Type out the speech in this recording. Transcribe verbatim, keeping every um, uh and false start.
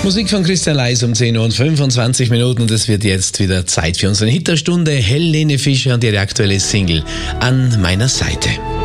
Musik von Christian Leis um zehn Uhr und fünfundzwanzig Minuten und es wird jetzt wieder Zeit für unsere Hit der Stunde. Helene Fischer und ihre aktuelle Single An meiner Seite.